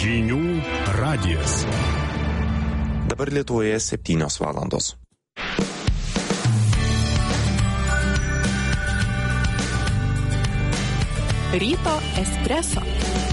Žinių radijas. Dabar Lietuvoje 7 valandos. Ryto espreso.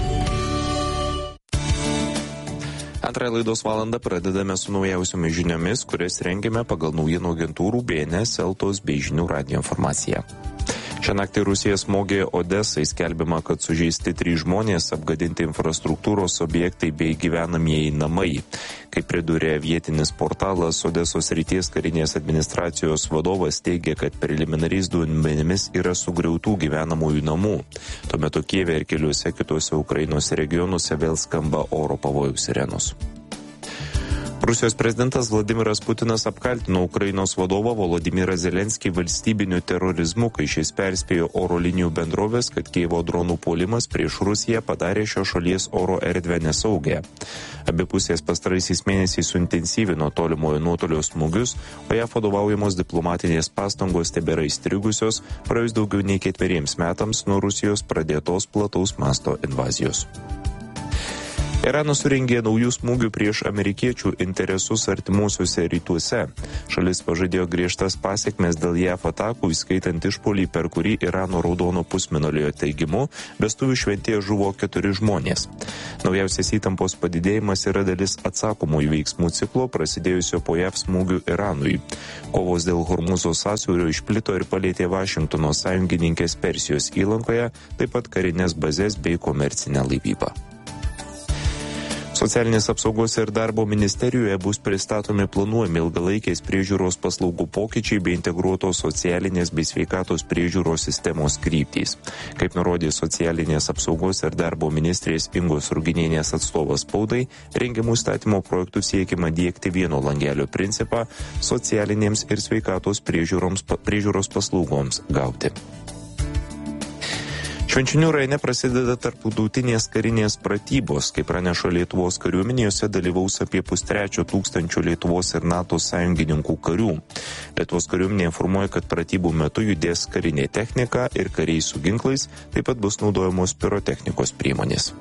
Antrąją laidos valandą pradedame su naujausiomis žiniomis, kurias rengiame pagal naujienų agentūrų BNS, Eltos bei Žinių radijo informaciją. Šią naktį Rusija smogė Odesai, skelbiama, kad sužeisti 3 žmonės, apgadinti infrastruktūros objektai bei gyvenamieji namai. Kaip pridūrė vietinis portalas, Odesos srities karinės administracijos vadovas teigia, kad preliminariais duomenimis yra sugriautų gyvenamųjų namų. Tuo metu Kijeve ir keliuose kitose Ukrainos regionuose vėl skamba oro pavojaus sirenos. Rusijos prezidentas Vladimiras Putinas apkaltino Ukrainos vadovą Volodymyrą Zelenskį valstybiniu terorizmu, kai šis perspėjo oro linijų bendrovės, kad Kijevo dronų puolimas prieš Rusiją padarė šios šalies oro erdvę nesaugę. Abi pusės pastaraisiais mėnesiais suintensyvino tolimojo nuotolio smūgius, o JAV vadovaujamos diplomatinės pastangos tebėra įstrigusios praėjus daugiau nei 4 metams nuo Rusijos pradėtos plataus masto invazijos. Iranas surengė naujų smūgių prieš amerikiečių interesus artimuosiuose rytuose. Šalis pažadėjo griežtas pasekmes dėl JAV atakų, įskaitant išpuolį, per kurį Irano raudono pusmėnulio teigimu vestuvių šventėje žuvo 4 žmonės. Naujausias įtampos padidėjimas yra dalis atsakomųjų veiksmų ciklo, prasidėjusio po JAV smūgių Iranui. Kovos dėl Hormuzo sąsiaurio išplito ir palėtė Vašingtono sąjungininkės Persijos įlankoje, taip pat karinės bazės bei komercinę laivybą. Socialinės apsaugos ir darbo ministerijoje bus pristatomi planuojami ilgalaikės priežiūros paslaugų pokyčiai bei integruotos socialinės bei sveikatos priežiūros sistemos kryptys. Kaip nurodė socialinės apsaugos ir darbo ministrės Ingos Ruginienės atstovas spaudai, rengiamų įstatymo projektų siekiama diegti vieno langelio principą socialinėms ir sveikatos priežiūros paslaugoms gauti. Švenčionių rajone prasideda tarptautinės karinės pratybos. Kaip praneša Lietuvos kariuomenė, jose dalyvaus apie 350 Lietuvos ir NATO sąjungininkų karių. Lietuvos kariuomenė informuoja, kad pratybų metu judės karinė technika ir kariai su ginklais, taip pat bus naudojamos pirotechnikos priemonės.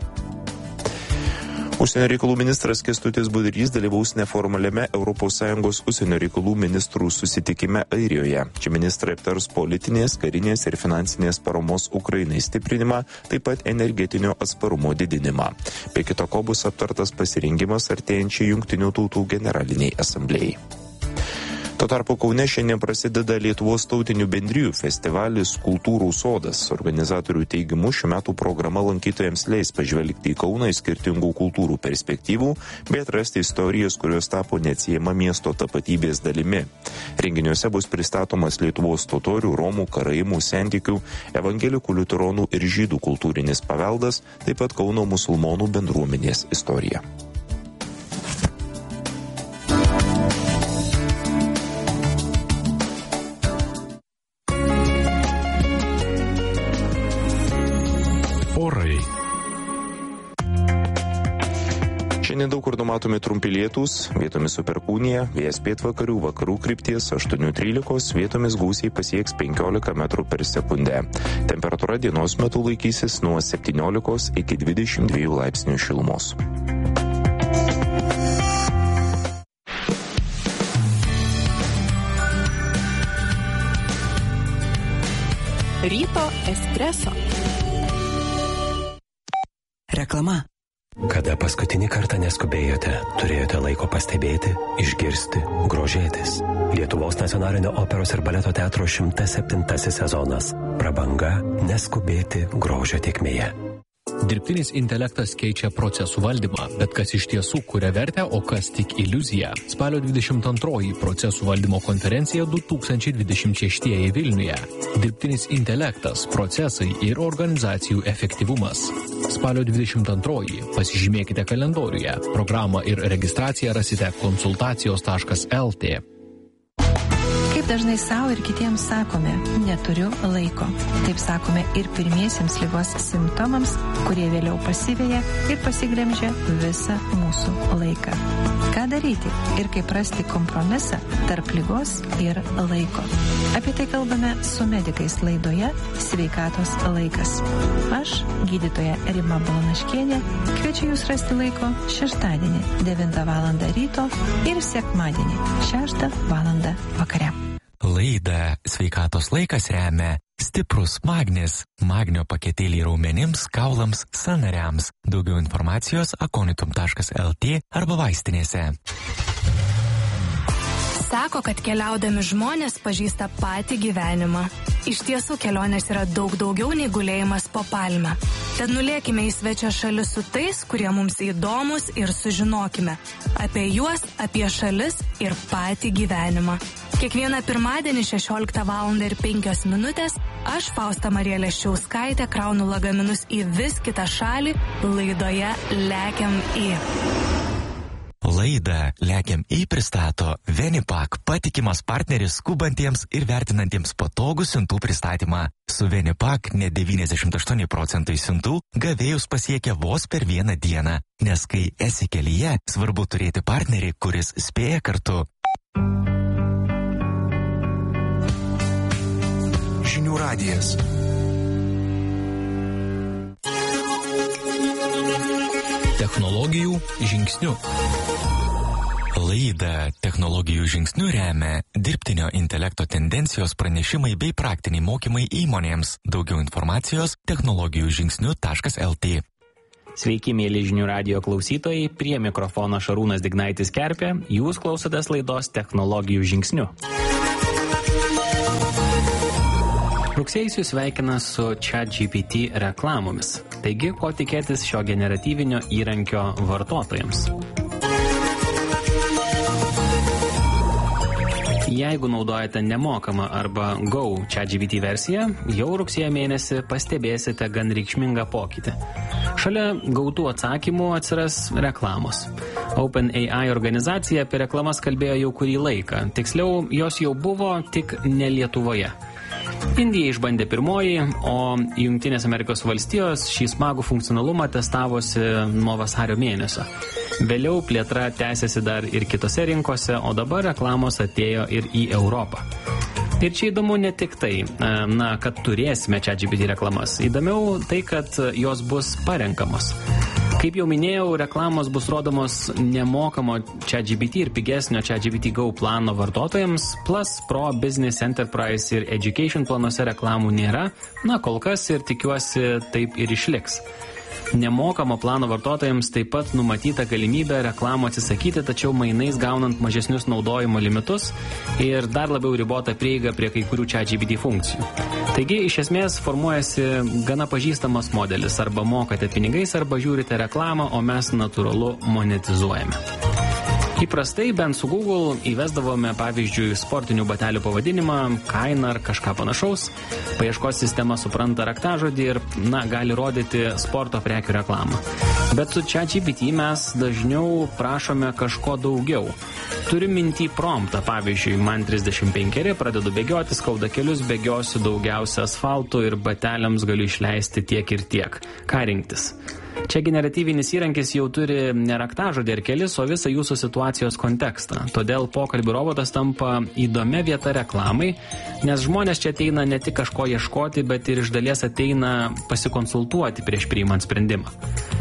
Užsienio reikalų ministras Kęstutis Budrys dalyvaus neformaliame ES užsienio reikalų ministrų susitikime Airijoje. Čia ministrai aptars politinės, karinės ir finansinės paramos Ukrainai stiprinimą, taip pat energetinio atsparumo didinimą. Be kita ko bus aptartas pasirengimas artėjančiai Jungtinių tautų generaliniai asamblėjai. Tuo tarpu Kaune šiandien prasideda Lietuvos tautinių bendrijų festivalis Kultūrų sodas. Organizatorių teigimu šių metų programa lankytojams leis pažvelgti į Kauną iš skirtingų kultūrų perspektyvų, bei atrasti istorijas, kurios tapo neatsiejama miesto tapatybės dalimi. Renginiuose bus pristatomas Lietuvos totorių, romų, karaimų, sentikių, evangelikų, liuteronų ir žydų kultūrinis paveldas, taip pat Kauno musulmonų bendruomenės istorija. Šiandien daug kur numatomi trumpi lietūs, vietomis su perkūnija, vėjas pietvakarių, vakarų krypties 8-13, vietomis gūsiai pasieks 15 metrų per sekundę. Temperatūra dienos metu laikysis nuo 17 iki 22 laipsnių šilumos. Ryto espreso. Reklama. Kada paskutinį kartą neskubėjote, turėjote laiko pastebėti, išgirsti, grožėtis. Lietuvos nacionalinio operos ir baleto teatro 107 sezonas. Prabanga neskubėti grožio tėkmėje. Dirbtinis intelektas keičia procesų valdymą, bet kas iš tiesų kuria vertę, o kas tik iliuzija. Spalio 22 procesų valdymo konferencija 2026 Vilniuje. Dirbtinis intelektas, procesai ir organizacijų efektyvumas. Spalio 22 pasižymėkite kalendoriuje. Programą ir registraciją rasite konsultacijos.lt. Kaip Dažnai savo ir kitiems sakome, neturiu laiko. Taip sakome ir pirmiesiems ligos simptomams, kurie vėliau pasiveja ir pasiglemžia visą mūsų laiką. Ką daryti ir kaip rasti kompromisą tarp ligos ir laiko? Apie tai kalbame su medikais laidoje Sveikatos laikas. Aš, gydytoja Rima Balanaškienė, kviečiu jūs rasti laiko šeštadienį 9 val. Ryto ir sekmadienį 6 val. Vakare. Laidą Sveikatos laikas remia Stiprus Magnis, magnio paketėliai raumenims, kaulams, sąnariams. Daugiau informacijos akonitum.lt arba vaistinėse. Sako, kad keliaudami žmonės pažįsta patį gyvenimą. Iš tiesų, kelionės yra daug daugiau nei gulėjimas po palmę. Tad nulėkime į svečią šalis su tais, kurie mums įdomus ir sužinokime apie juos, apie šalis ir patį gyvenimą. Kiekvieną pirmadienį 16 val. Ir 5 minutės aš, Fausta Marija Leščiauskaitė, kraunu lagaminus į vis kitą šalį laidoje Lekiam į. Laidą Lekiam į pristato Venipak, patikimas partneris skubantiems ir vertinantiems patogų siuntų pristatymą. Su Venipak net 98% siuntų gavėjus pasiekia vos per vieną dieną, nes kai esi kelyje, svarbu turėti partnerį, kuris spėja kartu. Žinių radijas. Technologijų žingsnių. Laidą Technologijų žingsnių remia dirbtinio intelekto tendencijos pranešimai bei praktiniai mokymai įmonėms. Daugiau informacijos technologijų-žingsnių.lt. Sveiki, mėly Žinių radijo klausytojai, prie mikrofono Šarūnas Dignaitis Kerpė, jūs klausotės laidos Technologijų žingsnių. Rugsėjis jūs sveikina su ChatGPT reklamomis. Taigi, ko tikėtis šio generatyvinio įrankio vartotojams? Jeigu naudojate nemokamą arba Go ChatGPT versiją, jau rugsėjo mėnesį pastebėsite gan reikšmingą pokytį. Šalia gautų atsakymų atsiras reklamos. OpenAI organizacija apie reklamas kalbėjo jau kurį laiką. Tiksliau, jos jau buvo, tik ne Lietuvoje. Indija išbandė pirmoji, o Jungtinės Amerikos valstijos šį smagų funkcionalumą testavosi nuo vasario mėnesio. Vėliau plėtra tęsiasi dar ir kitose rinkose, o dabar reklamos atėjo ir į Europą. Ir čia įdomu ne tik tai, kad turėsime ChatGPT reklamas. Įdomiau tai, kad jos bus parenkamos. Kaip jau minėjau, reklamos bus rodomos nemokamo ChatGPT ir pigesnio ChatGPT Go plano vartotojams, Plus, Pro, Business, Enterprise ir Education planuose reklamų nėra, kol kas ir tikiuosi taip ir išliks. Nemokamo plano vartotojams taip pat numatyta galimybė reklamų atsisakyti, tačiau mainais gaunant mažesnius naudojimo limitus ir dar labiau ribotą prieigą prie kai kurių ChatGPT funkcijų. Taigi, iš esmės, formuojasi gana pažįstamas modelis. Arba mokate pinigais, arba žiūrite reklamą, o mes natūralu monetizuojame. Įprastai, bent su Google, įvesdavome, pavyzdžiui, sportinių batelių pavadinimą, kainą ar kažką panašaus. Paieškos sistema supranta raktažodį ir, gali rodyti sporto prekių reklamą. Bet su ChatGPT mes dažniau prašome kažko daugiau. Turiu minty promptą, pavyzdžiui, man 35, pradedu bėgioti, skauda kelius, bėgiosiu daugiausia asfaltų ir bateliams galiu išleisti tiek ir tiek. Ką rinktis? Čia generatyvinis įrankis jau turi ne raktažodį ar kelis, o visą jūsų situacijos kontekstą. Todėl pokalbių robotas tampa įdomia vieta reklamai, nes žmonės čia ateina ne tik kažko ieškoti, bet ir iš dalies ateina pasikonsultuoti prieš priimant sprendimą.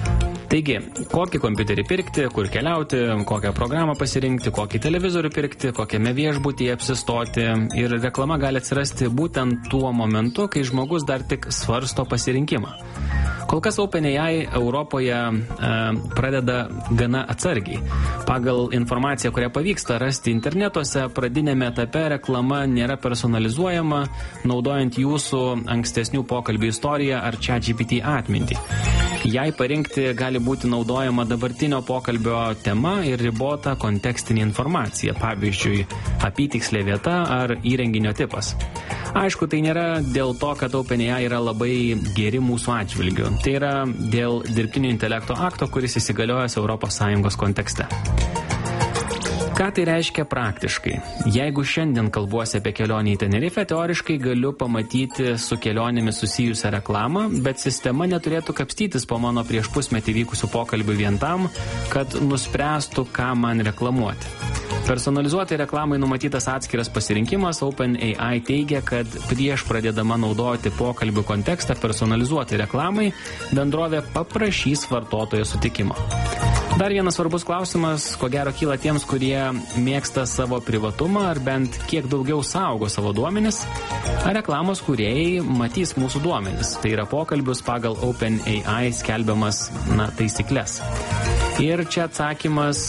Taigi, kokį kompiuterį pirkti, kur keliauti, kokią programą pasirinkti, kokį televizorių pirkti, kokiame viešbutyje apsistoti. Ir reklama gali atsirasti būtent tuo momentu, kai žmogus dar tik svarsto pasirinkimą. Kol kas OpenAI Europoje pradeda gana atsargiai. Pagal informaciją, kurią pavyksta rasti internetuose, pradinėme etape reklama nėra personalizuojama, naudojant jūsų ankstesnių pokalbių istoriją ar ChatGPT atmintį. Jai parinkti gali būti naudojama dabartinio pokalbio tema ir ribota kontekstinė informacija, pavyzdžiui, apytikslė vieta ar įrenginio tipas. Aišku, tai nėra dėl to, kad OpenAI yra labai geri mūsų atžvilgiu. Tai yra dėl dirbtinio intelekto akto, kuris įsigaliojęs ES kontekste. Ką tai reiškia praktiškai? Jeigu šiandien kalbuosi apie kelionę į Tenerifę, teoriškai galiu pamatyti su kelionėmis susijusią reklamą, bet sistema neturėtų kapstytis po mano prieš pusmetį vykusių pokalbių vien tam, kad nuspręstų, ką man reklamuoti. Personalizuotai reklamai numatytas atskiras pasirinkimas. OpenAI teigia, kad prieš pradėdama naudoti pokalbių kontekstą personalizuotai reklamai, bendrovė paprašys vartotojo sutikimo. Dar vienas svarbus klausimas, ko gero kyla tiems, kurie mėgsta savo privatumą ar bent kiek daugiau saugo savo duomenis. Ar reklamos kūrėjai matys mūsų duomenis? Tai yra pokalbius pagal OpenAI skelbiamas taisyklės. Ir čia atsakymas,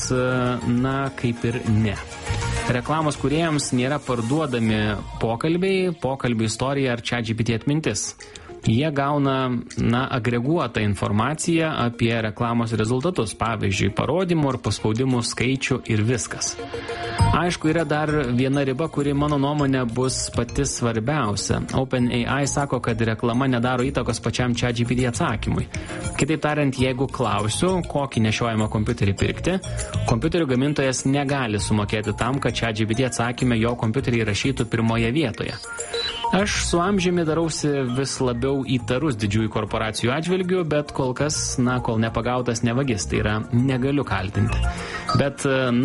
kaip ir ne. Reklamos kūrėjams nėra parduodami pokalbių istorija ar ChatGPT atmintis. Jie gauna, agreguotą informaciją apie reklamos rezultatus, pavyzdžiui, parodymų ar paspaudimų skaičių ir viskas. Aišku, yra dar viena riba, kuri mano nuomonė bus pati svarbiausia. OpenAI sako, kad reklama nedaro įtakos pačiam ChatGPT atsakymui. Kitaip tariant, jeigu klausiu, kokį nešiojamą kompiuterį pirkti, kompiuterių gamintojas negali sumokėti tam, kad ChatGPT atsakyme jo kompiuterį įrašytų pirmoje vietoje. Aš su amžiumi darausi vis labiau įtarus didžiųjų korporacijų atžvilgių, bet kol kas, kol nepagautas nevagis, tai yra negaliu kaltinti. Bet,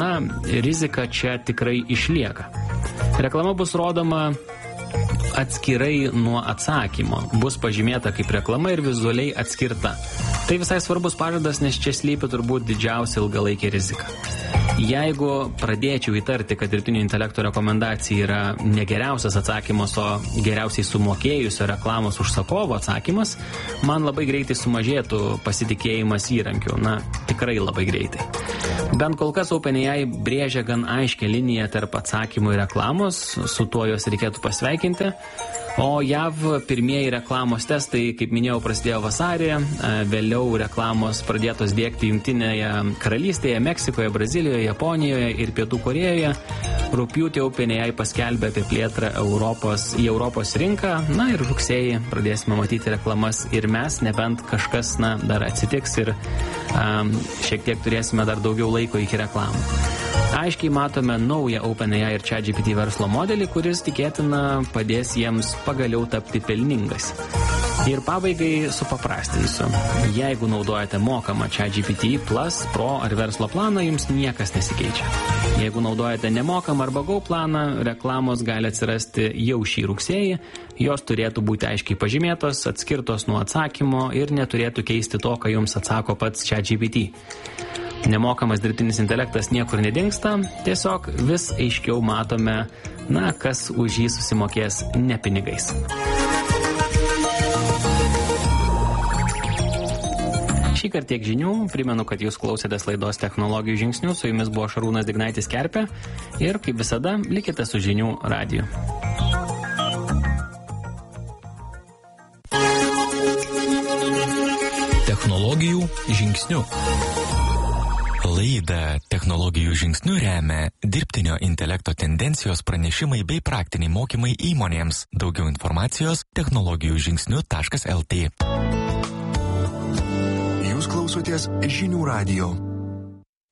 rizika čia tikrai išlieka. Reklama bus rodoma atskirai nuo atsakymo, bus pažymėta kaip reklama ir vizualiai atskirta. Tai visai svarbus pažadas, nes čia slypi turbūt didžiausia ilgalaikė rizika. Jeigu pradėčiau įtarti, kad dirbtinio intelekto rekomendacija yra ne geriausias atsakymas, o geriausiai sumokėjusio reklamos užsakovo atsakymas, man labai greitai sumažėtų pasitikėjimas įrankiu. Tikrai labai greitai. Bent kol kas OpenAI brėžia gan aiškę liniją tarp atsakymų ir reklamos, su tuo jos reikėtų pasveikinti. O JAV pirmieji reklamos testai, kaip minėjau, prasidėjo vasarį, vėliau reklamos pradėtos diegti Jungtinėje karalystėje, Meksikoje, Brazilijoje, Japonijoje ir Pietų Korėjoje. Rugpjūtį OpenAI paskelbė apie plėtrą į Europos rinką, ir rugsėjį pradėsime matyti reklamas ir mes, nebent kažkas dar atsitiks ir šiek tiek turėsime dar daugiau laiko iki reklamų. Aiškiai matome naują OpenAI ir ChatGPT verslo modelį, kuris tikėtina padės jiems pagaliau tapti pelningais. Ir pabaigai supaprastinsiu. Jeigu naudojate mokamą ChatGPT Plus, Pro ar verslo planą, jums niekas nesikeičia. Jeigu naudojate nemokamą arba Go planą, reklamos gali atsirasti jau šį rugsėjį, jos turėtų būti aiškiai pažymėtos, atskirtos nuo atsakymo ir neturėtų keisti to, ką jums atsako pats ChatGPT. Nemokamas dirbtinis intelektas niekur nedingsta, tiesiog vis aiškiau matome, kas už jį susimokės ne pinigais. Šįkart tiek žinių, primenu, kad jūs klausėtės laidos Technologijų žingsnių, su jumis buvo Šarūnas Dignaitis Kerpė ir, kaip visada, likite su Žinių radiju. Technologijų žingsnių. Laidą Technologijų žingsnių remia dirbtinio intelekto tendencijos pranešimai bei praktiniai mokymai įmonėms. Daugiau informacijos technologijųžingsniu.lt. Jūs klausotės Žinių radijo.